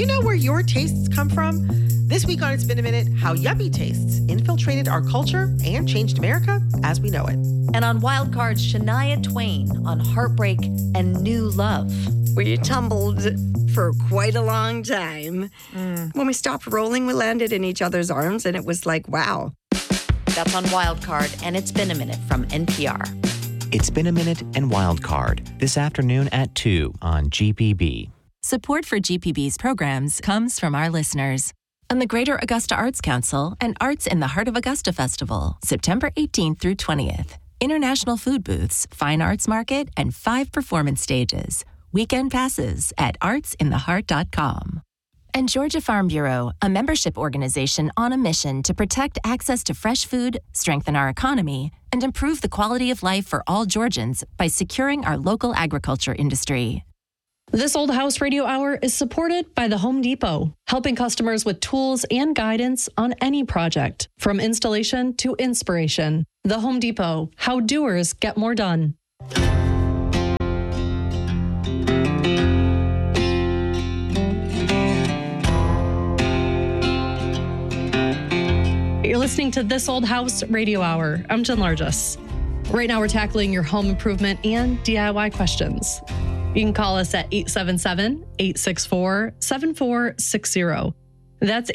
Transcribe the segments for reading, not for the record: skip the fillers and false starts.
you know where your tastes come from? This week on It's Been a Minute, how yuppie tastes infiltrated our culture and changed America as we know it. And on Wildcard, Shania Twain on heartbreak and new love. We tumbled for quite a long time. When we stopped rolling, we landed in each other's arms, and it was like, wow. That's on Wildcard, and It's Been a Minute from NPR. It's Been a Minute and Wildcard this afternoon at 2 on GPB. Support for GPB's programs comes from our listeners and the Greater Augusta Arts Council and Arts in the Heart of Augusta Festival, September 18th through 20th. International food booths, fine arts market, and 5 performance stages. Weekend passes at artsintheheart.com. And Georgia Farm Bureau, a membership organization on a mission to protect access to fresh food, strengthen our economy, and improve the quality of life for all Georgians by securing our local agriculture industry. This Old House Radio Hour is supported by the Home Depot, helping customers with tools and guidance on any project, from installation to inspiration. The Home Depot, how doers get more done. You're listening to This Old House Radio Hour. I'm Jen Largess. Right now we're tackling your home improvement and DIY questions. You can call us at 877-864-7460. That's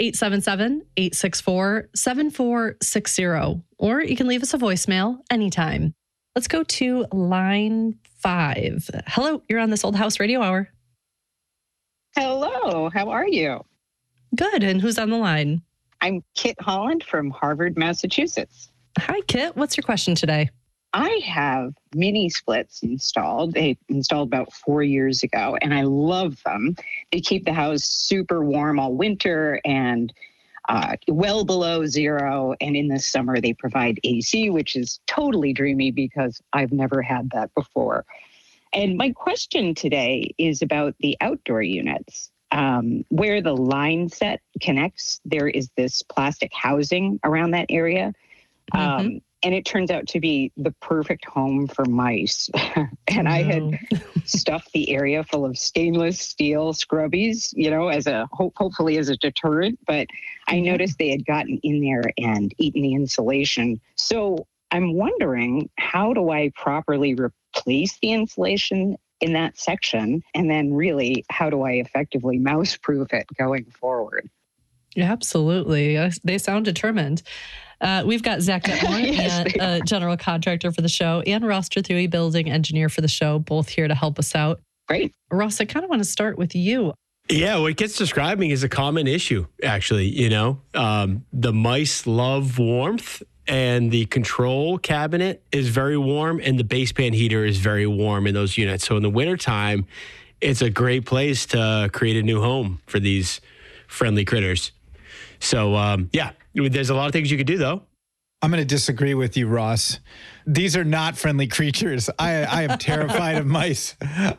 877-864-7460. Or you can leave us a voicemail anytime. Let's go to line 5. Hello, you're on This Old House Radio Hour. Hello, how are you? Good, and who's on the line? I'm Kit Holland from Harvard, Massachusetts. Hi, Kit. What's your question today? I have mini splits installed. They installed about 4 years ago, and I love them. They keep the house super warm all winter and well below zero. And in the summer, they provide AC, which is totally dreamy because I've never had that before. And my question today is about the outdoor units. Where the line set connects, there is this plastic housing around that area. And it turns out to be the perfect home for mice. And I had stuffed the area full of stainless steel scrubbies, you know, as a hopefully as a deterrent. But I noticed they had gotten in there and eaten the insulation. So I'm wondering, how do I properly replace the insulation in that section? And then really, how do I effectively mouse-proof it going forward? Absolutely. They sound determined. We've got Zach Detmore, general contractor for the show, and Ross Trethewey, building engineer for the show, both here to help us out. Great. Ross, I kind of want to start with you. Yeah, what Kit's describing is a common issue, actually. You know, the mice love warmth, and the control cabinet is very warm, and the baseband heater is very warm in those units. So in the wintertime, it's a great place to create a new home for these friendly critters. So, yeah, there's a lot of things you could do, though. I'm going to disagree with you, Ross. These are not friendly creatures. I am terrified of mice.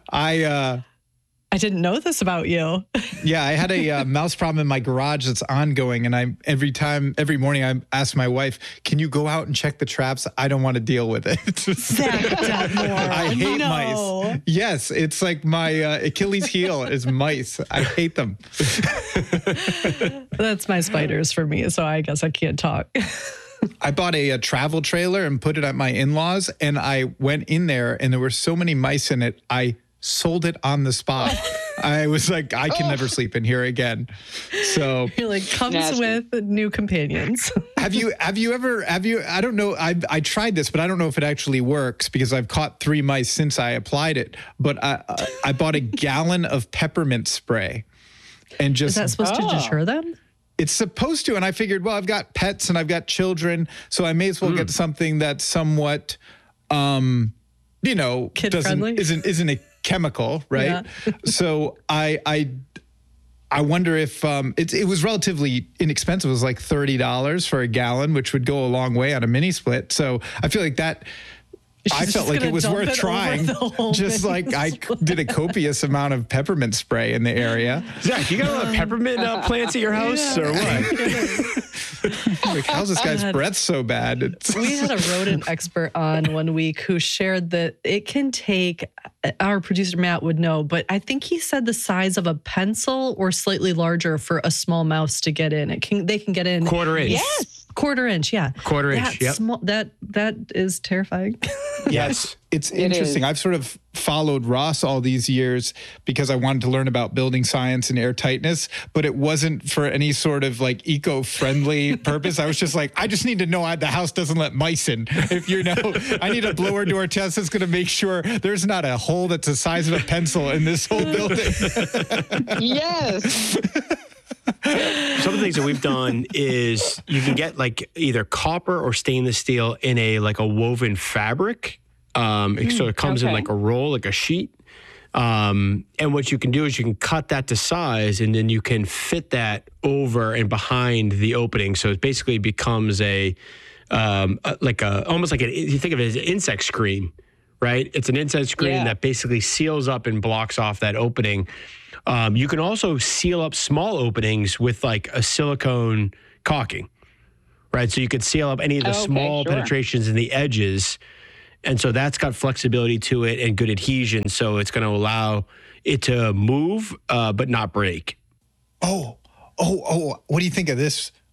I didn't know this about you. Yeah, I had a mouse problem in my garage that's ongoing. And every morning I ask my wife, can you go out and check the traps? I don't want to deal with it. Zach Detmore. I hate mice. Yes, it's like my Achilles heel is mice. I hate them. That's my spiders for me, so I guess I can't talk. I bought a travel trailer and put it at my in-laws, and I went in there, and there were so many mice in it, I sold it on the spot. I was like, I can never sleep in here again. So you're like, comes with new companions. Have you ever, I don't know, I tried this, but I don't know if it actually works because I've caught 3 mice since I applied it. But I bought a gallon of peppermint spray and just. Is that supposed to deter them? It's supposed to. And I figured, well, I've got pets and I've got children, so I may as well get something that's somewhat, kid friendly. Isn't a chemical, right? Yeah. So I wonder if it was relatively inexpensive. It was like $30 for a gallon, which would go a long way on a mini split. So I feel like that I felt like it was worth trying. Just like I did a copious amount of peppermint spray in the area. Zach, you got a lot of peppermint plants at your house or what? Like, how's this guy's breath so bad? We had a rodent expert on one week who shared that it can take, our producer Matt would know, but I think he said the size of a pencil or slightly larger for a small mouse to get in. They can get in. Quarter inch. Yes. Quarter inch, yeah. Quarter inch, yep. That is terrifying. Yes. It's interesting. I've sort of followed Ross all these years because I wanted to learn about building science and airtightness, but it wasn't for any sort of like eco-friendly purpose. I was just like, I just need to know the house doesn't let mice in. If you know, I need a blower door test that's going to make sure there's not a hole that's the size of a pencil in this whole building. Yes. Some of the things that we've done is you can get like either copper or stainless steel in a woven fabric. It sort of comes in like a roll, like a sheet. And what you can do is you can cut that to size and then you can fit that over and behind the opening. So it basically becomes almost like you think of it as an insect screen, right? It's an insect screen that basically seals up and blocks off that opening. You can also seal up small openings with like a silicone caulking, right? So you could seal up any of the small penetrations in the edges. And so that's got flexibility to it and good adhesion. So it's going to allow it to move, but not break. Oh, what do you think of this,